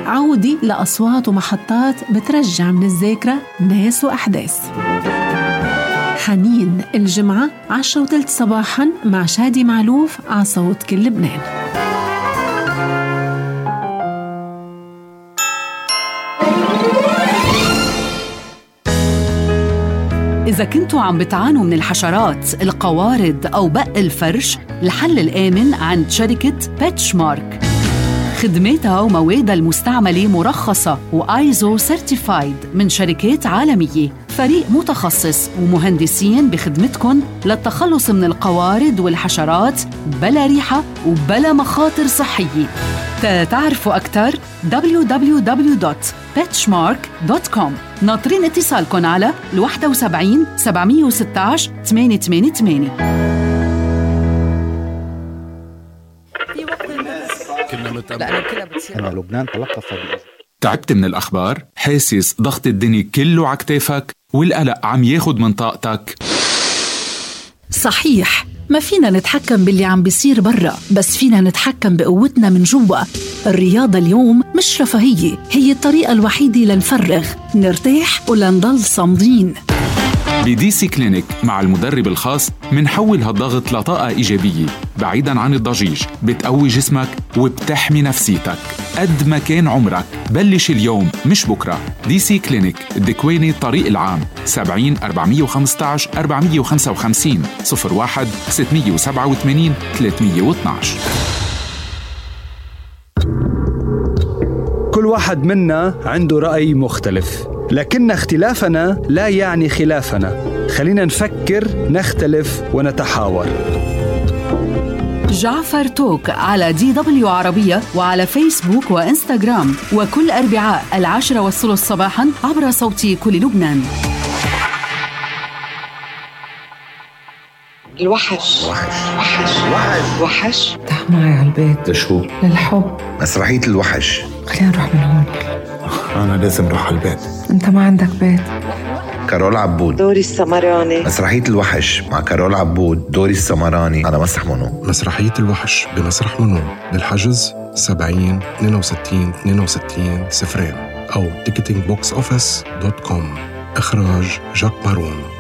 عودي لأصوات ومحطات بترجع من الذاكرة ناس وأحداث. حنين الجمعة 10:03 صباحاً مع شادي معلوف على صوت كل لبنان. إذا كنتوا عم بتعانوا من الحشرات، القوارض أو بق الفرش، الحل الآمن عند شركة بيتشمارك. خدماتها وموادها المستعملة مرخصة وآيزو سيرتيفايد من شركات عالمية. فريق متخصص ومهندسين بخدمتكم للتخلص من القوارض والحشرات بلا ريحة وبلا مخاطر صحية. تعرفوا أكتر www.petchmark.com. ناطرين اتصالكم على 71 716 888. أنا لبنان تلقف. تعبت من الأخبار؟ حاسس ضغط الدنيا كله عكتافك والقلق عم ياخد من طاقتك؟ صحيح، ما فينا نتحكم باللي عم بيصير برا، بس فينا نتحكم بقوتنا من جوا. الرياضة اليوم مش رفاهية، هي الطريقة الوحيدة لنفرغ، نرتاح ولنضل صامدين. بدي سي كلينيك مع المدرب الخاص منحول هالضغط لطاقة إيجابية بعيداً عن الضجيج، بتقوي جسمك وبتحمي نفسيتك. قد ما كان عمرك بلش اليوم مش بكرة. دي سي كلينيك الدكويني طريق العام 70 415 455 01 687 312. كل واحد منا عنده رأي مختلف، لكن اختلافنا لا يعني خلافنا. خلينا نفكر، نختلف ونتحاور. جعفر توك على DW عربية وعلى فيسبوك وإنستغرام، وكل أربعاء 10:03 صباحاً عبر صوتي كل لبنان. الوحش تعال معي على البيت. لشو؟ للحب. مسرحية الوحش. خلينا نروح من هون. أنا لازم أروح على البيت. أنت ما عندك بيت. كارول عبود، دوري السمراني. مسرحية الوحش مع كارول عبود، دوري السمراني على مسرح منو. مسرحية الوحش بمسرح منو، للحجز 70 62 62 0 أو ticketingboxoffice.com. إخراج جاك بارون.